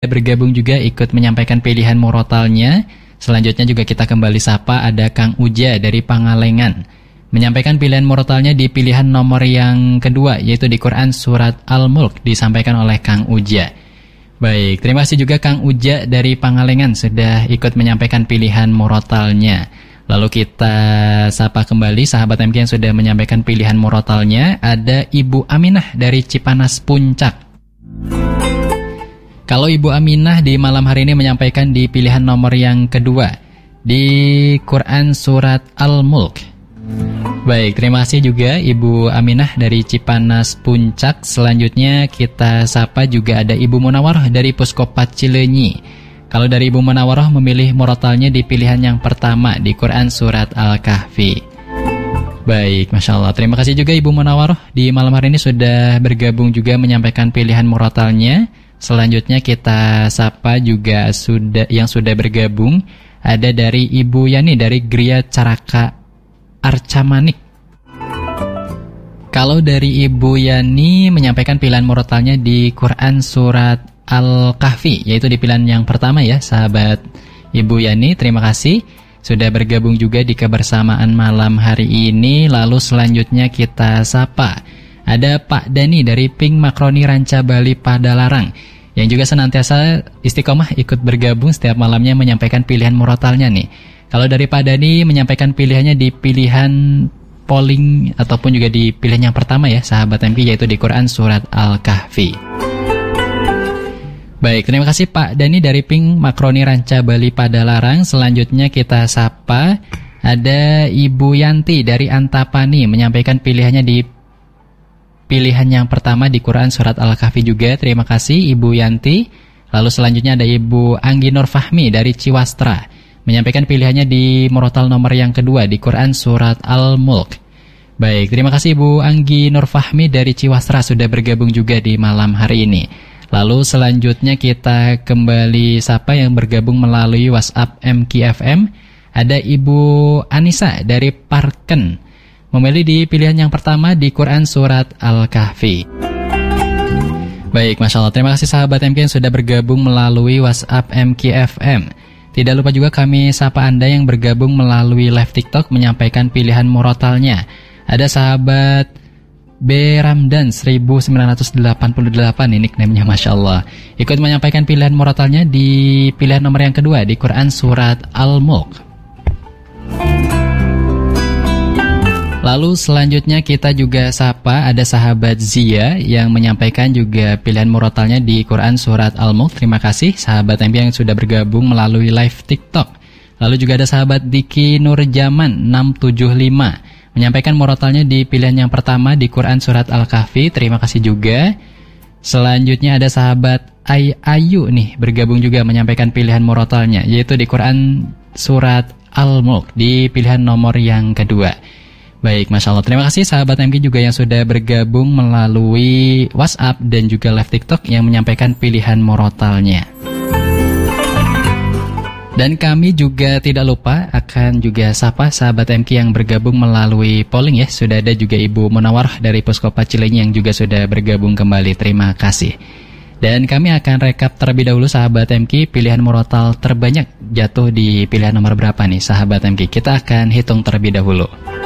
bergabung juga ikut menyampaikan pilihan murotalnya. Selanjutnya juga kita kembali sapa ada Kang Uja dari Pangalengan. Menyampaikan pilihan murotalnya di pilihan nomor yang kedua, yaitu di Quran Surat Al-Mulk, disampaikan oleh Kang Uja. Baik, terima kasih juga Kang Uja dari Pangalengan sudah ikut menyampaikan pilihan murotalnya. Lalu kita sapa kembali sahabat MK yang sudah menyampaikan pilihan murotalnya. Ada Ibu Aminah dari Cipanas Puncak. Kalau Ibu Aminah di malam hari ini menyampaikan di pilihan nomor yang kedua, di Quran Surat Al-Mulk. Baik, terima kasih juga Ibu Aminah dari Cipanas Puncak. Selanjutnya kita sapa juga ada Ibu Munawarah dari Puskopat Cileunyi. Kalau dari Ibu Munawarah memilih murotalnya di pilihan yang pertama di Quran Surat Al-Kahfi. Baik, Masya Allah. Terima kasih juga Ibu Munawarah di malam hari ini sudah bergabung juga menyampaikan pilihan murotalnya. Selanjutnya kita sapa juga yang sudah bergabung. Ada dari Ibu Yani dari Gria Caraka Arcamanik. Kalau dari Ibu Yani menyampaikan pilihan murotalnya di Quran Surat Al-Kahfi, yaitu di pilihan yang pertama ya, sahabat Ibu Yani. Terima kasih sudah bergabung juga di kebersamaan malam hari ini. Lalu selanjutnya kita sapa ada Pak Dani dari Pink Makroni Ranca Bali Padalarang, yang juga senantiasa istiqomah ikut bergabung setiap malamnya menyampaikan pilihan murotalnya nih. Kalau dari Pak Dani menyampaikan pilihannya di pilihan polling ataupun juga di pilihan yang pertama ya, sahabat MK, yaitu di Quran Surat Al-Kahfi. Baik, terima kasih Pak Dani dari Pink Makroni Ranca Bali Padalarang. Selanjutnya kita sapa ada Ibu Yanti dari Antapani menyampaikan pilihannya di pilihan yang pertama di Quran Surat Al-Kahfi juga. Terima kasih Ibu Yanti. Lalu selanjutnya ada Ibu Anggi Nur Fahmi dari Ciwastra menyampaikan pilihannya di murotal nomor yang kedua di Quran Surat Al-Mulk. Baik, terima kasih Ibu Anggi Nur Fahmi dari Ciwastra sudah bergabung juga di malam hari ini. Lalu selanjutnya kita kembali sapa yang bergabung melalui WhatsApp MKFM. Ada Ibu Anissa dari Parken memilih di pilihan yang pertama di Quran Surat Al-Kahfi. Baik, Masya Allah. Terima kasih sahabat MK yang sudah bergabung melalui WhatsApp MKFM. Tidak lupa juga kami sapa Anda yang bergabung melalui live TikTok menyampaikan pilihan murotalnya. Ada sahabat B. Ramdan 1988, ini nickname-nya Masya Allah, ikut menyampaikan pilihan murotalnya di pilihan nomor yang kedua di Quran Surat Al-Mulk. Lalu selanjutnya kita juga sapa ada sahabat Zia yang menyampaikan juga pilihan murotalnya di Quran Surat Al-Mulk. Terima kasih sahabat MP yang sudah bergabung melalui live TikTok. Lalu juga ada sahabat Diki Nurjaman 675 menyampaikan murotalnya di pilihan yang pertama di Quran Surat Al-Kahfi. Terima kasih juga. Selanjutnya ada sahabat Ayu nih bergabung juga menyampaikan pilihan murotalnya, yaitu di Quran Surat Al-Mulk di pilihan nomor yang kedua. Baik, Masya Allah. Terima kasih sahabat MK juga yang sudah bergabung melalui WhatsApp dan juga live TikTok yang menyampaikan pilihan murotalnya. Dan kami juga tidak lupa akan juga sapa sahabat MK yang bergabung melalui polling ya. Sudah ada juga Ibu Munawarah dari Puskopat Cileunyi yang juga sudah bergabung kembali. Terima kasih. Dan kami akan rekap terlebih dahulu sahabat MK, pilihan murotal terbanyak jatuh di pilihan nomor berapa nih sahabat MK. Kita akan hitung terlebih dahulu.